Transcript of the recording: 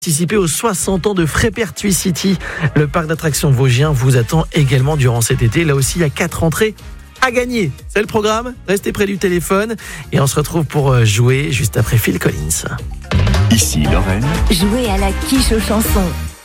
participer aux 60 ans de Frépertuis City. Le parc d'attractions vosgien vous attend également durant cet été. Là aussi, il y a 4 entrées à gagner. C'est le programme. Restez près du téléphone et on se retrouve pour jouer juste après Phil Collins. Ici Lorraine. Jouez à la quiche aux chansons.